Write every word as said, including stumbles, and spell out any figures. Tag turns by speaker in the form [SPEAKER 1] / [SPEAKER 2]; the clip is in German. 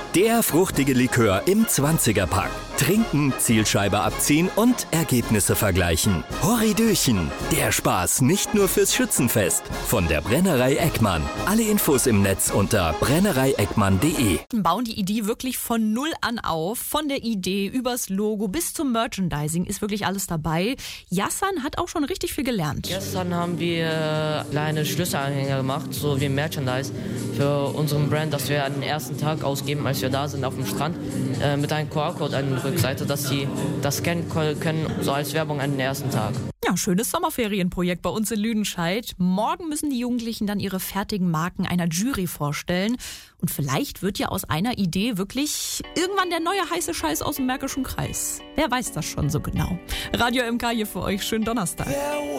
[SPEAKER 1] Der fruchtige Likör im zwanziger-Pack. Trinken, Zielscheibe abziehen und Ergebnisse vergleichen. Horridöchen, der Spaß nicht nur fürs Schützenfest. Von der Brennerei Eckmann. Alle Infos im Netz unter brennerei eckmann punkt de.
[SPEAKER 2] Bauen die Idee wirklich von null an auf. Von der Idee übers Logo bis zum Merchandising ist wirklich alles dabei. Yassan hat auch schon richtig viel gelernt.
[SPEAKER 3] Gestern haben wir kleine Schlüsselanhänger gemacht, so wie Merchandise für unseren Brand, das wir an den ersten Tag ausgeben, als wir da sind auf dem Strand, äh, mit einem Q R-Code an der Rückseite, dass sie das scannen können, so als Werbung an den ersten Tag.
[SPEAKER 2] Ja, schönes Sommerferienprojekt bei uns in Lüdenscheid. Morgen müssen die Jugendlichen dann ihre fertigen Marken einer Jury vorstellen. Und vielleicht wird ja aus einer Idee wirklich irgendwann der neue heiße Scheiß aus dem Märkischen Kreis. Wer weiß das schon so genau? Radio M K hier für euch. Schönen Donnerstag.